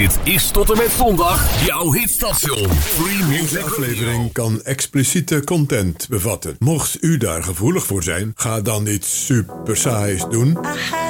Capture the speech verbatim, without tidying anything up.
Dit is tot en met zondag jouw hitstation. Free Music. Deze aflevering kan expliciete content bevatten. Mocht u daar gevoelig voor zijn, ga dan iets super saais doen.